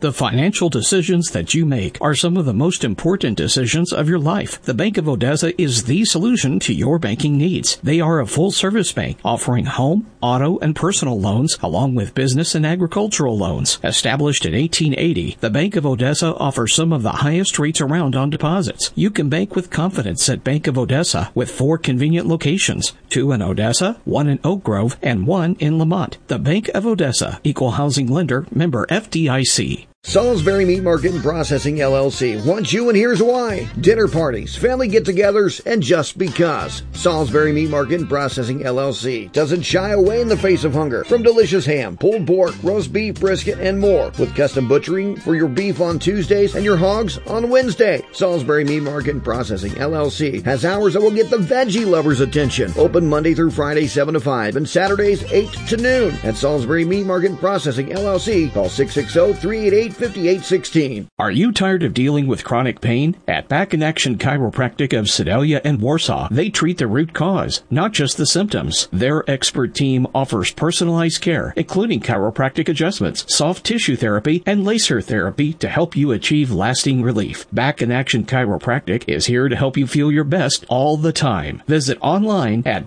The financial decisions that you make are some of the most important decisions of your life. The Bank of Odessa is the solution to your banking needs. They are a full-service bank offering home, auto, and personal loans along with business and agricultural loans. Established in 1880, the Bank of Odessa offers some of the highest rates around on deposits. You can bank with confidence at Bank of Odessa with 4 convenient locations, 2 in Odessa, 1 in Oak Grove, and 1 in Lamont. The Bank of Odessa, Equal Housing Lender, member FDIC. Salisbury Meat Market and Processing, LLC wants you, and here's why. Dinner parties, family get-togethers, and just because. Salisbury Meat Market and Processing, LLC doesn't shy away in the face of hunger. From delicious ham, pulled pork, roast beef, brisket, and more. With custom butchering for your beef on Tuesdays and your hogs on Wednesday. Salisbury Meat Market and Processing, LLC has hours that will get the veggie lovers' attention. Open Monday through Friday, 7 to 5, and Saturdays, 8 to noon. At Salisbury Meat Market and Processing, LLC, call 660-388-5816. Are you tired of dealing with chronic pain? At Back in Action Chiropractic of Sedalia and Warsaw, they treat the root cause, not just the symptoms. Their expert team offers personalized care, including chiropractic adjustments, soft tissue therapy, and laser therapy to help you achieve lasting relief. Back in Action Chiropractic is here to help you feel your best all the time. Visit online at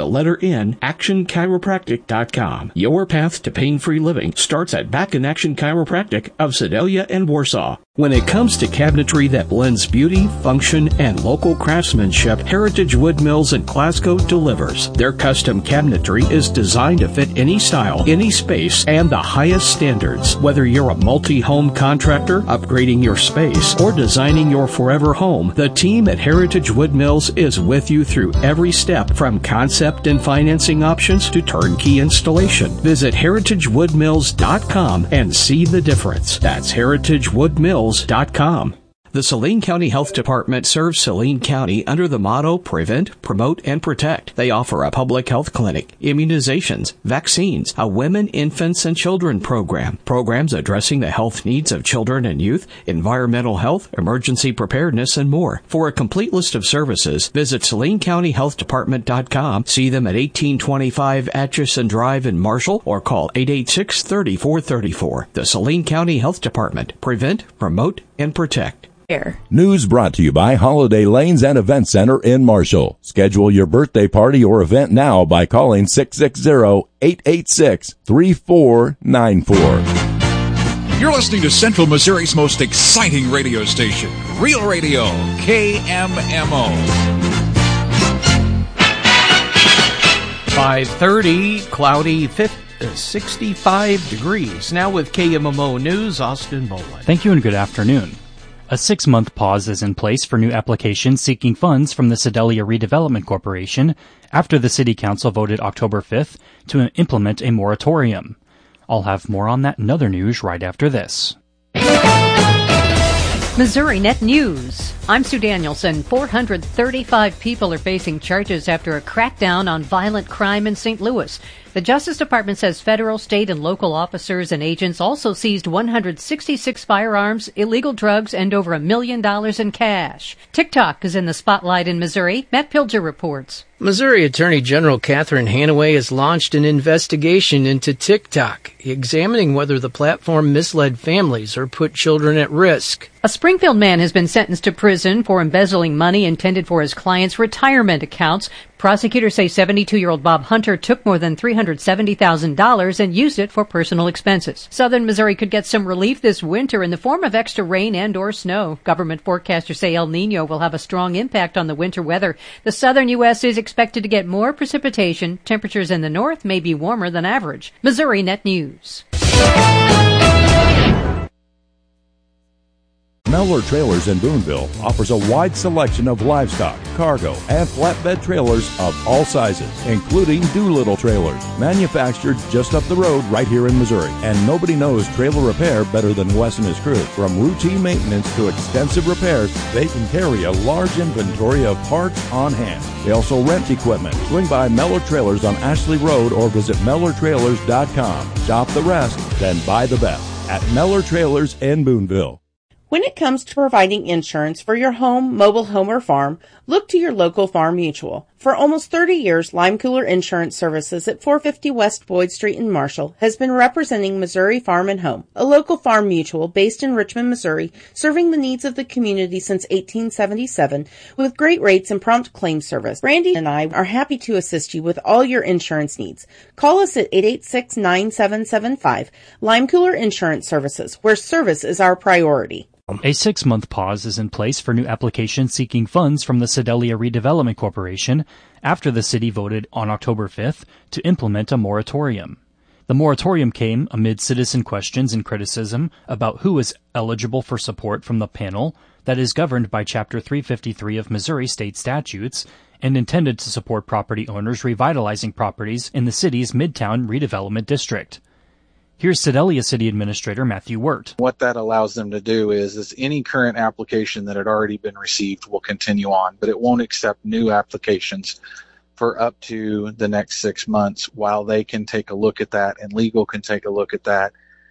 actionchiropractic.com. Your path to pain-free living starts at Back in Action Chiropractic of Sedalia and Warsaw. When it comes to cabinetry that blends beauty, function, and local craftsmanship, Heritage Wood Mills in Glasgow delivers. Their custom cabinetry is designed to fit any style, any space, and the highest standards. Whether you're a multi-home contractor, upgrading your space, or designing your forever home, the team at Heritage Wood Mills is with you through every step, from concept and financing options to turnkey installation. Visit heritagewoodmills.com and see the difference. That's heritagewoodmills.com. The Saline County Health Department serves Saline County under the motto Prevent, Promote, and Protect. They offer a public health clinic, immunizations, vaccines, a women, infants, and children program, programs addressing the health needs of children and youth, environmental health, emergency preparedness, and more. For a complete list of services, visit SalineCountyHealthDepartment.com, see them at 1825 Atchison Drive in Marshall, or call 886-3434. The Saline County Health Department. Prevent, Promote, and Protect. News brought to you by Holiday Lanes and Event Center in Marshall. Schedule your birthday party or event now by calling 660-886-3494. You're listening to Central Missouri's most exciting radio station, Real Radio, KMMO. 5:30, cloudy, 65 degrees. Now with KMMO News, Austin Boland. Thank you and good afternoon. A 6-month pause is in place for new applications seeking funds from the Sedalia Redevelopment Corporation after the City Council voted October 5th to implement a moratorium. I'll have more on that and other news right after this. Missouri Net News. I'm Sue Danielson. 435 people are facing charges after a crackdown on violent crime in St. Louis. The Justice Department says federal, state, and local officers and agents also seized 166 firearms, illegal drugs, and over $1 million in cash. TikTok is in the spotlight in Missouri. Matt Pilger reports. Missouri Attorney General Catherine Hanaway has launched an investigation into TikTok, examining whether the platform misled families or put children at risk. A Springfield man has been sentenced to prison for embezzling money intended for his client's retirement accounts. Prosecutors say 72-year-old Bob Hunter took more than $370,000 and used it for personal expenses. Southern Missouri could get some relief this winter in the form of extra rain and or snow. Government forecasters say El Nino will have a strong impact on the winter weather. The southern U.S. is expected to get more precipitation. Temperatures in the north may be warmer than average. Missouri Net News. Mellor Trailers in Boonville offers a wide selection of livestock, cargo, and flatbed trailers of all sizes, including Doolittle trailers, manufactured just up the road right here in Missouri. And nobody knows trailer repair better than Wes and his crew. From routine maintenance to extensive repairs, they can carry a large inventory of parts on hand. They also rent equipment. Swing by Mellor Trailers on Ashley Road or visit MellorTrailers.com. Shop the rest, then buy the best at Mellor Trailers in Boonville. When it comes to providing insurance for your home, mobile home, or farm, look to your local Farm Mutual. For almost 30 years, Lime Cooler Insurance Services at 450 West Boyd Street in Marshall has been representing Missouri Farm and Home, a local farm mutual based in Richmond, Missouri, serving the needs of the community since 1877 with great rates and prompt claim service. Brandy and I are happy to assist you with all your insurance needs. Call us at 886-9775, Lime Cooler Insurance Services, where service is our priority. A 6-month pause is in place for new applications seeking funds from the Sedalia Redevelopment Corporation after the city voted on October 5th to implement a moratorium. The moratorium came amid citizen questions and criticism about who is eligible for support from the panel that is governed by Chapter 353 of Missouri state statutes and intended to support property owners revitalizing properties in the city's Midtown redevelopment district. Here's Sedalia City Administrator Matthew Wirt. What that allows them to do is any current application that had already been received will continue on, but it won't accept new applications for up to the next 6 months while they can take a look at that and legal can take a look at that.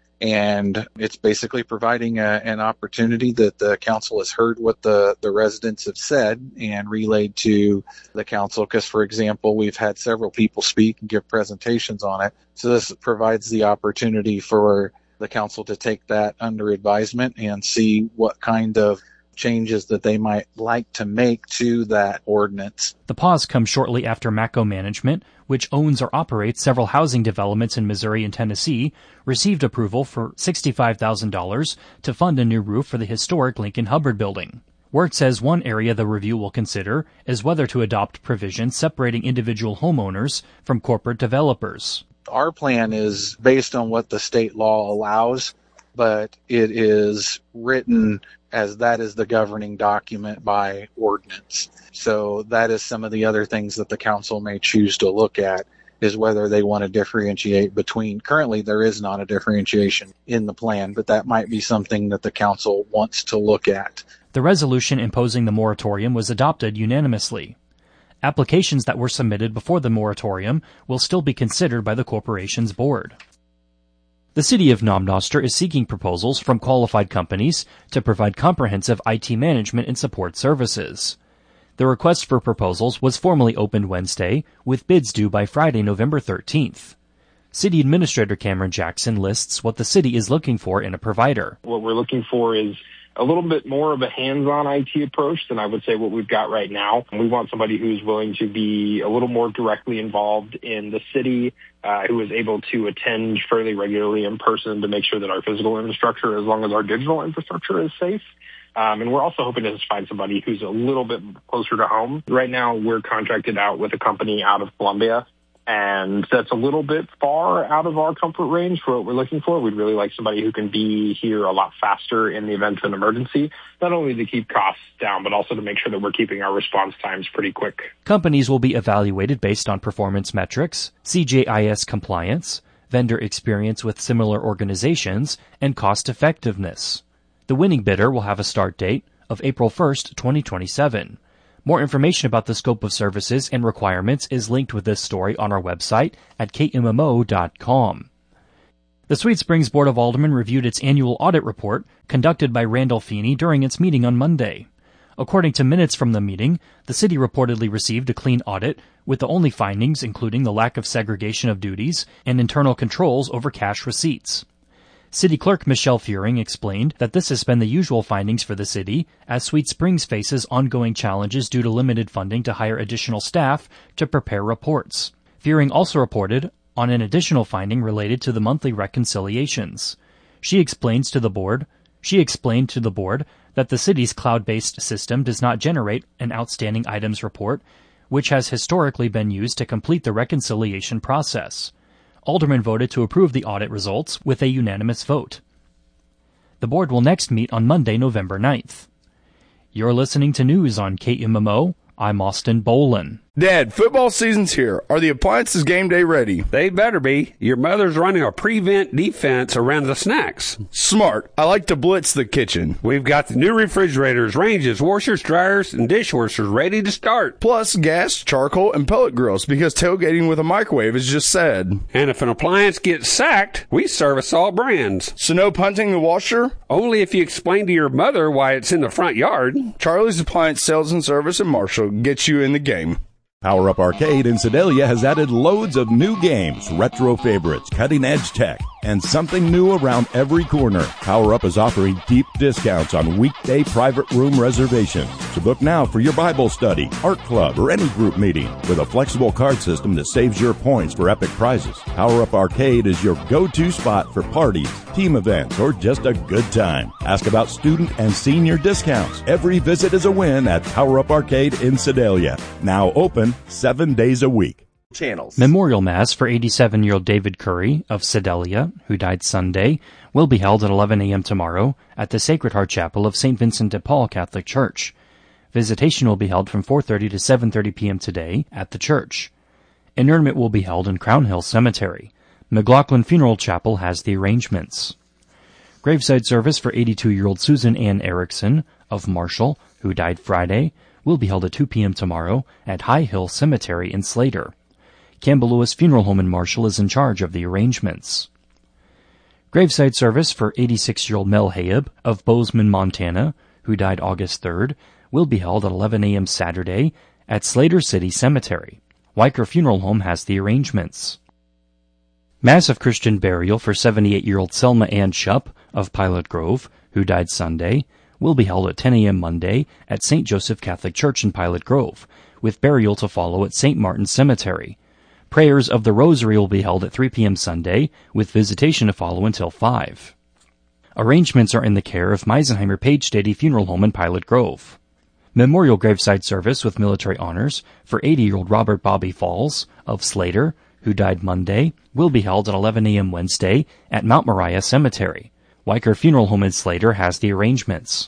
And it's basically providing an opportunity that the council has heard what the residents have said and relayed to the council. Because, for example, we've had several people speak and give presentations on it. So this provides the opportunity for the council to take that under advisement and see what kind of changes that they might like to make to that ordinance. The pause comes shortly after Macco Management, which owns or operates several housing developments in Missouri and Tennessee, received approval for $65,000 to fund a new roof for the historic Lincoln Hubbard building. Wirt says one area the review will consider is whether to adopt provisions separating individual homeowners from corporate developers. Our plan is based on what the state law allows, but it is written as that is the governing document by ordinance. So that is some of the other things that the council may choose to look at, is whether they want to differentiate between. Currently, there is not a differentiation in the plan, but that might be something that the council wants to look at. The resolution imposing the moratorium was adopted unanimously. Applications that were submitted before the moratorium will still be considered by the corporation's board. The City of Nomnoster is seeking proposals from qualified companies to provide comprehensive IT management and support services. The request for proposals was formally opened Wednesday, with bids due by Friday, November 13th. City Administrator Cameron Jackson lists what the city is looking for in a provider. What we're looking for is a little bit more of a hands-on IT approach than I would say what we've got right now. We want somebody who's willing to be a little more directly involved in the city, who is able to attend fairly regularly in person to make sure that our physical infrastructure, as long as our digital infrastructure, is safe. And we're also hoping to find somebody who's a little bit closer to home. Right now, we're contracted out with a company out of Columbia, and that's a little bit far out of our comfort range for what we're looking for. We'd really like somebody who can be here a lot faster in the event of an emergency, not only to keep costs down, but also to make sure that we're keeping our response times pretty quick. Companies will be evaluated based on performance metrics, CJIS compliance, vendor experience with similar organizations, and cost effectiveness. The winning bidder will have a start date of April 1st, 2027. More information about the scope of services and requirements is linked with this story on our website at kmmo.com. The Sweet Springs Board of Aldermen reviewed its annual audit report conducted by Randall Feeney during its meeting on Monday. According to minutes from the meeting, the city reportedly received a clean audit, with the only findings including the lack of segregation of duties and internal controls over cash receipts. City Clerk Michelle Fearing explained that this has been the usual findings for the city, as Sweet Springs faces ongoing challenges due to limited funding to hire additional staff to prepare reports. Fearing also reported on an additional finding related to the monthly reconciliations. She explained to the board that the city's cloud-based system does not generate an outstanding items report, which has historically been used to complete the reconciliation process. Aldermen voted to approve the audit results with a unanimous vote. The board will next meet on Monday, November 9th. You're listening to news on KMMO. I'm Austin Bolin. Dad, football season's here. Are the appliances game day ready? They better be. Your mother's running a prevent defense around the snacks. Smart. I like to blitz the kitchen. We've got the new refrigerators, ranges, washers, dryers, and dishwashers ready to start. Plus gas, charcoal, and pellet grills because tailgating with a microwave is just sad. And if an appliance gets sacked, we service all brands. So no punting the washer? Only if you explain to your mother why it's in the front yard. Charlie's Appliance Sales and Service in Marshall gets you in the game. Power Up Arcade in Sedalia has added loads of new games, retro favorites, cutting-edge tech, and something new around every corner. Power Up is offering deep discounts on weekday private room reservations. So book now for your Bible study, art club, or any group meeting with a flexible card system that saves your points for epic prizes. Power Up Arcade is your go-to spot for parties, team events, or just a good time. Ask about student and senior discounts. Every visit is a win at Power Up Arcade in Sedalia. Now open 7 days a week. Channels. Memorial Mass for 87-year-old David Curry of Sedalia, who died Sunday, will be held at 11 a.m. tomorrow at the Sacred Heart Chapel of St. Vincent de Paul Catholic Church. Visitation will be held from 4:30 to 7:30 p.m. today at the church. Interment will be held in Crown Hill Cemetery. McLaughlin Funeral Chapel has the arrangements. Graveside service for 82-year-old Susan Ann Erickson of Marshall, who died Friday, will be held at 2 p.m. tomorrow at High Hill Cemetery in Slater. Campbell Lewis Funeral Home in Marshall is in charge of the arrangements. Graveside service for 86-year-old Mel Hayab of Bozeman, Montana, who died August 3rd, will be held at 11 a.m. Saturday at Slater City Cemetery. Weicker Funeral Home has the arrangements. Mass of Christian burial for 78-year-old Selma Ann Shupp of Pilot Grove, who died Sunday, will be held at 10 a.m. Monday at St. Joseph Catholic Church in Pilot Grove, with burial to follow at St. Martin's Cemetery. Prayers of the Rosary will be held at 3 p.m. Sunday, with visitation to follow until 5. Arrangements are in the care of Meisenheimer Page Stady Funeral Home in Pilot Grove. Memorial graveside service with military honors for 80-year-old Robert Bobby Falls of Slater, who died Monday, will be held at 11 a.m. Wednesday at Mount Moriah Cemetery. Weicker Funeral Home in Slater has the arrangements.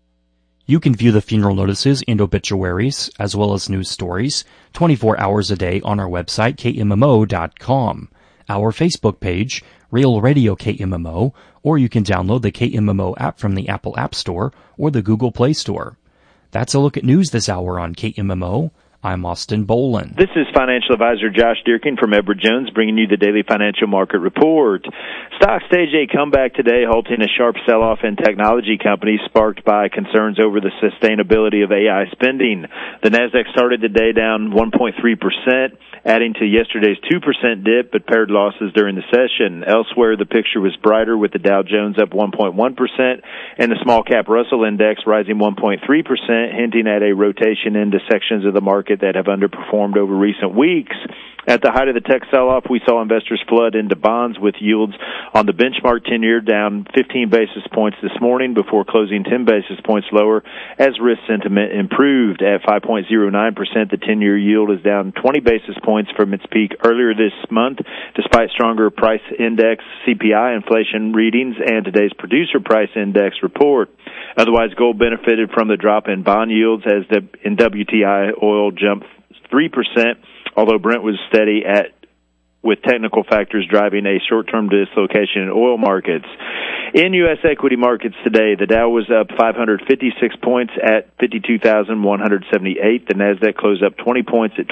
You can view the funeral notices and obituaries, as well as news stories, 24 hours a day on our website, KMMO.com, our Facebook page, Real Radio KMMO, or you can download the KMMO app from the Apple App Store or the Google Play Store. That's a look at news this hour on KMMO. I'm Austin Boland. This is financial advisor Josh Dierkin from Edward Jones bringing you the daily financial market report. Stocks staged a comeback today, halting a sharp sell-off in technology companies sparked by concerns over the sustainability of AI spending. The Nasdaq started the day down 1.3%, adding to yesterday's 2% dip, but paired losses during the session. Elsewhere, the picture was brighter with the Dow Jones up 1.1% and the small cap Russell Index rising 1.3%, hinting at a rotation into sections of the market that have underperformed over recent weeks. At the height of the tech sell-off, we saw investors flood into bonds with yields on the benchmark 10-year down 15 basis points this morning before closing 10 basis points lower as risk sentiment improved. At 5.09%, the 10-year yield is down 20 basis points from its peak earlier this month, despite stronger price index CPI inflation readings and today's producer price index report. Otherwise, gold benefited from the drop in bond yields as in WTI oil jumped 3%, although Brent was steady with technical factors driving a short-term dislocation in oil markets. In U.S. equity markets today, the Dow was up 556 points at 52,178. The Nasdaq closed up 20 points at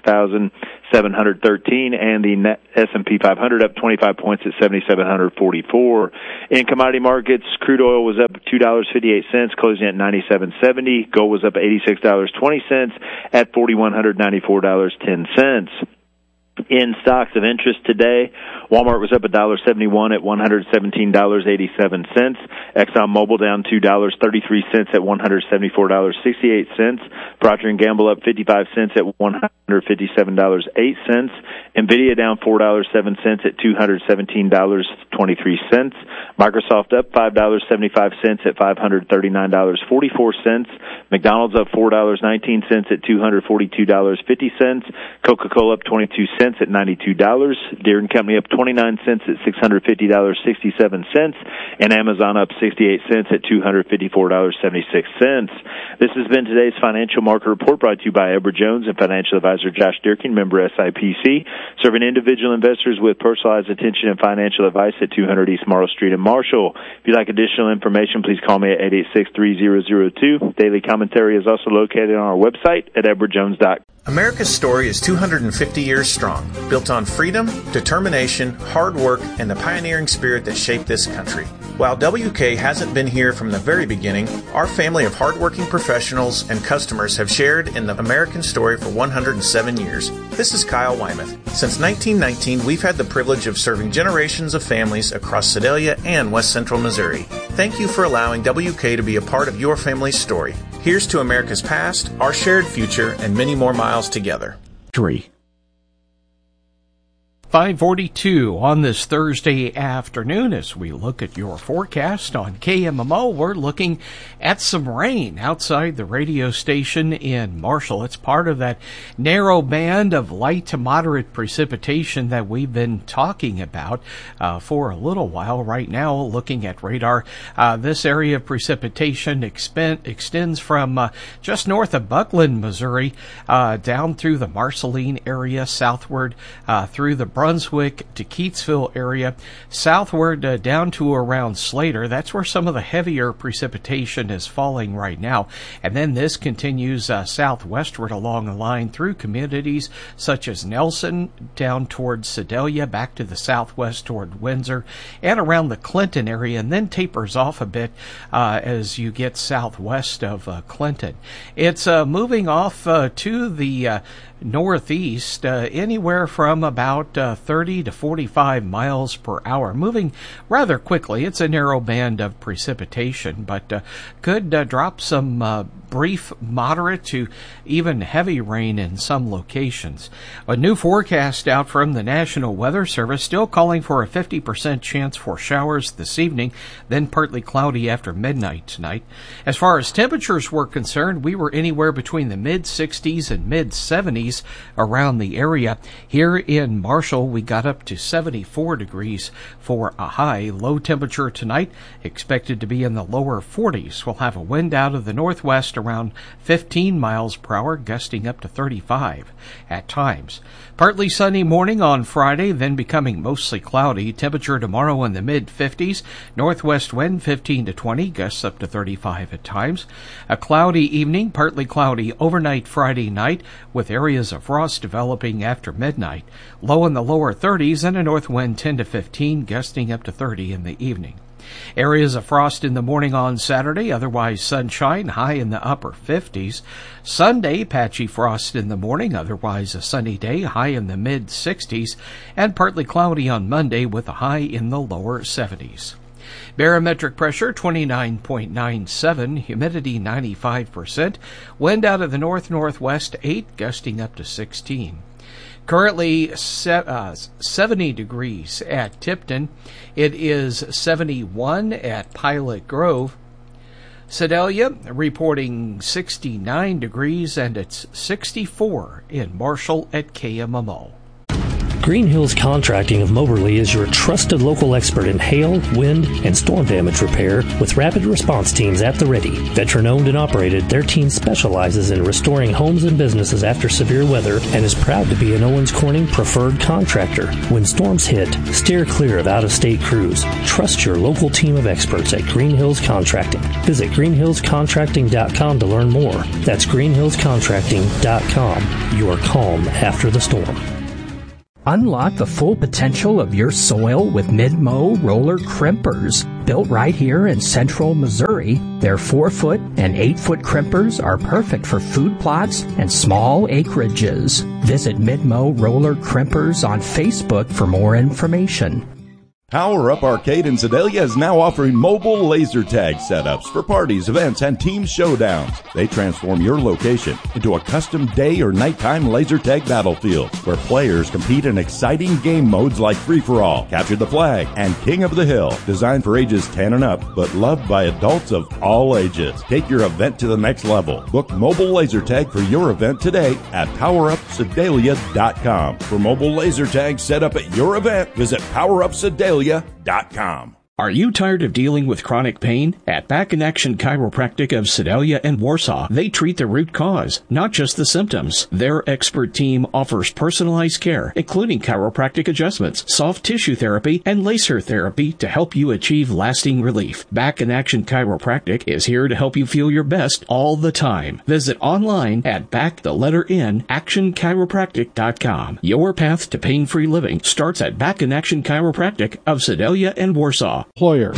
26,713, and the S&P 500 up 25 points at 7,744. In commodity markets, crude oil was up $2.58, closing at $97.70. Gold was up $86.20 at $4,194.10. In stocks of interest today, Walmart was up $1.71 at $117.87. ExxonMobil down $2.33 at $174.68. Procter & Gamble up 55 cents at $157.08. Nvidia down $4.07 at $217.23. Microsoft up $5.75 at $539.44. McDonald's up $4.19 at $242.50. Coca-Cola up 22 cents at $92. Deere & Company up 29 cents at $650.67. And Amazon up 68 cents at $254.76. This has been today's Financial Market Report, brought to you by Edward Jones and financial advisor Josh Durkin, member SIPC, serving individual investors with personalized attention and financial advice at 200 East Marl Street in Marshall. If you'd like additional information, please call me at 886-3002. Daily commentary is also located on our website at edwardjones.com. America's story is 250 years strong, built on freedom, determination, hard work, and the pioneering spirit that shaped this country. While WK hasn't been here from the very beginning, our family of hardworking professionals and customers have shared in the American story for 107 years. This is Kyle Wymuth. Since 1919, we've had the privilege of serving generations of families across Sedalia and West Central Missouri. Thank you for allowing WK to be a part of your family's story. Here's to America's past, our shared future, and many more miles together. 5:42 on this Thursday afternoon. As we look at your forecast on KMMO, we're looking at some rain outside the radio station in Marshall. It's part of that narrow band of light to moderate precipitation that we've been talking about for a little while. Right now, looking at radar, this area of precipitation extends from just north of Buckland, Missouri, down through the Marceline area, southward through the Brunswick to Keatsville area, southward down to around Slater. That's where some of the heavier precipitation is falling right now. And then this continues southwestward along the line through communities such as Nelson, down towards Sedalia, back to the southwest toward Windsor, and around the Clinton area, and then tapers off a bit as you get southwest of Clinton. It's moving off to the northeast, anywhere from about 30 to 45 miles per hour, moving rather quickly. It's a narrow band of precipitation, but could drop some brief moderate to even heavy rain in some locations. A new forecast out from the National Weather Service still calling for a 50% chance for showers this evening, then partly cloudy after midnight tonight. As far as temperatures were concerned, we were anywhere between the mid-60s and mid-70s around the area. Here in Marshall, we got up to 74 degrees for a high. Low temperature tonight expected to be in the lower 40s. We'll have a wind out of the northwest around 15 miles per hour, gusting up to 35 at times. Partly sunny morning on Friday, then becoming mostly cloudy. Temperature tomorrow in the mid-50s. Northwest wind 15 to 20, gusts up to 35 at times. A cloudy evening, partly cloudy overnight Friday night, with areas of frost developing after midnight. Low in the lower 30s and a north wind 10 to 15, gusting up to 30 in the evening. Areas of frost in the morning on Saturday, otherwise sunshine, high in the upper 50s. Sunday, patchy frost in the morning, otherwise a sunny day, high in the mid-60s, and partly cloudy on Monday with a high in the lower 70s. Barometric pressure 29.97, humidity 95%, wind out of the north-northwest 8, gusting up to 16. Currently 70 degrees at Tipton. It is 71 at Pilot Grove. Sedalia reporting 69 degrees, and it's 64 in Marshall at KMMO. Green Hills Contracting of Moberly is your trusted local expert in hail, wind, and storm damage repair with rapid response teams at the ready. Veteran-owned and operated, their team specializes in restoring homes and businesses after severe weather and is proud to be an Owens Corning preferred contractor. When storms hit, steer clear of out-of-state crews. Trust your local team of experts at Green Hills Contracting. Visit greenhillscontracting.com to learn more. That's greenhillscontracting.com. Your calm after the storm. Unlock the full potential of your soil with Mid-Mow roller crimpers. Built right here in central Missouri, their 4-foot and 8-foot crimpers are perfect for food plots and small acreages. Visit Mid-Mow roller crimpers on Facebook for more information. Power Up Arcade in Sedalia is now offering mobile laser tag setups for parties, events, and team showdowns. They transform your location into a custom day or nighttime laser tag battlefield where players compete in exciting game modes like Free-for-All, Capture the Flag, and King of the Hill. Designed for ages 10 and up, but loved by adults of all ages. Take your event to the next level. Book mobile laser tag for your event today at PowerUpSedalia.com. For mobile laser tag set up at your event, visit PowerUpSedalia.com. Are you tired of dealing with chronic pain? At Back in Action Chiropractic of Sedalia and Warsaw, they treat the root cause, not just the symptoms. Their expert team offers personalized care, including chiropractic adjustments, soft tissue therapy, and laser therapy to help you achieve lasting relief. Back in Action Chiropractic is here to help you feel your best all the time. Visit online at actionchiropractic.com. Your path to pain-free living starts at Back in Action Chiropractic of Sedalia and Warsaw. Employer.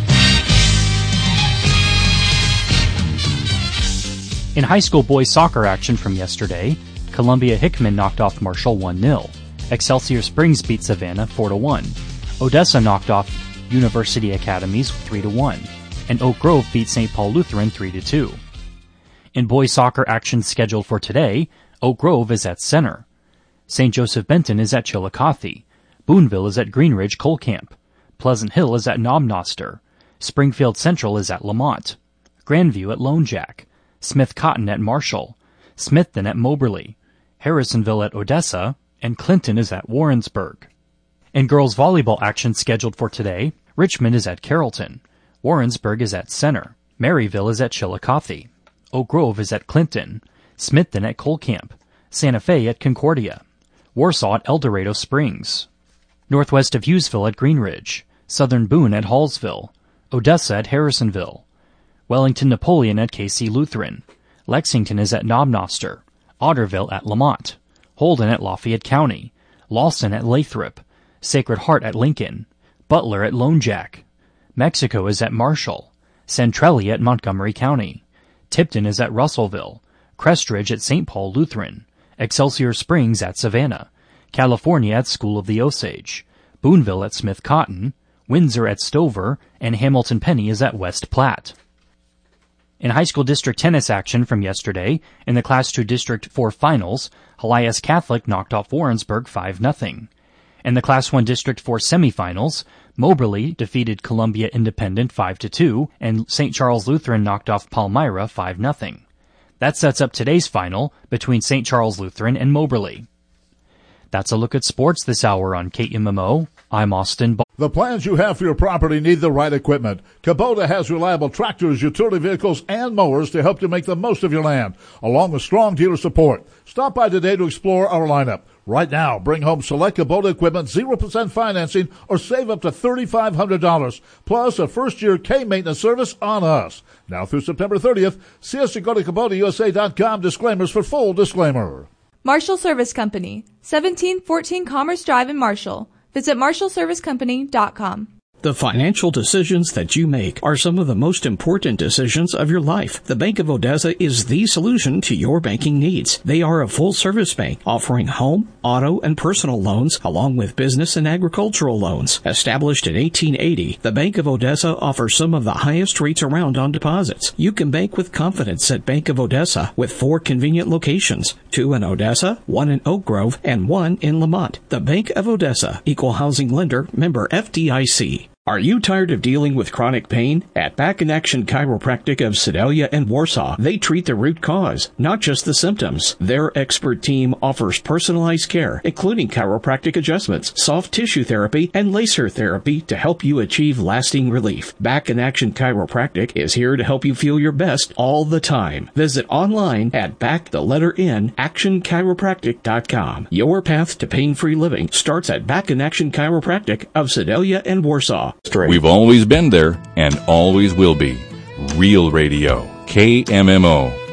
In high school boys soccer action from yesterday, Columbia Hickman knocked off Marshall 1-0. Excelsior Springs beat Savannah 4-1. Odessa knocked off University Academies 3-1. And Oak Grove beat St. Paul Lutheran 3-2. In boys soccer action scheduled for today, Oak Grove is at center. St. Joseph Benton is at Chillicothe. Boonville is at Greenridge Coal Camp. Pleasant Hill is at Knobnoster. Springfield Central is at Lamont. Grandview at Lone Jack. Smith Cotton at Marshall. Smithton at Moberly. Harrisonville at Odessa. And Clinton is at Warrensburg. In girls volleyball action scheduled for today, Richmond is at Carrollton. Warrensburg is at Center. Maryville is at Chillicothe. Oak Grove is at Clinton. Smithton at Coal Camp. Santa Fe at Concordia. Warsaw at El Dorado Springs. Northwest of Hughesville at Greenridge, Southern Boone at Hallsville, Odessa at Harrisonville, Wellington Napoleon at KC Lutheran, Lexington is at Knobnoster, Otterville at Lamont, Holden at Lafayette County, Lawson at Lathrop, Sacred Heart at Lincoln, Butler at Lone Jack, Mexico is at Marshall, Centralia at Montgomery County, Tipton is at Russellville, Crestridge at St. Paul Lutheran, Excelsior Springs at Savannah, California at School of the Osage, Boonville at Smith Cotton, Windsor at Stover, and Hamilton Penny is at West Platte. In high school district tennis action from yesterday, in the Class II District 4 finals, Helias Catholic knocked off Warrensburg 5-0. In the Class I District 4 semifinals, Moberly defeated Columbia Independent 5-2, and St. Charles Lutheran knocked off Palmyra 5-0. That sets up today's final between St. Charles Lutheran and Moberly. That's a look at sports this hour on KMMO. I'm Austin. The plans you have for your property need the right equipment. Kubota has reliable tractors, utility vehicles, and mowers to help you make the most of your land, along with strong dealer support. Stop by today to explore our lineup. Right now, bring home select Kubota equipment, 0% financing, or save up to $3,500, plus a first-year K-maintenance service on us. Now through September 30th, see us at go to KubotaUSA.com. Disclaimers for full disclaimer. Marshall Service Company, 1714 Commerce Drive in Marshall. Visit MarshallServiceCompany.com. The financial decisions that you make are some of the most important decisions of your life. The Bank of Odessa is the solution to your banking needs. They are a full-service bank offering home, auto, and personal loans along with business and agricultural loans. Established in 1880, the Bank of Odessa offers some of the highest rates around on deposits. You can bank with confidence at Bank of Odessa with 4 convenient locations, 2 in Odessa, 1 in Oak Grove, and 1 in Lamont. The Bank of Odessa, Equal Housing Lender, member FDIC. Are you tired of dealing with chronic pain? At Back in Action Chiropractic of Sedalia and Warsaw, they treat the root cause, not just the symptoms. Their expert team offers personalized care, including chiropractic adjustments, soft tissue therapy, and laser therapy to help you achieve lasting relief. Back in Action Chiropractic is here to help you feel your best all the time. Visit online at actionchiropractic.com. Your path to pain-free living starts at Back in Action Chiropractic of Sedalia and Warsaw. We've always been there and always will be. Real Radio, KMMO.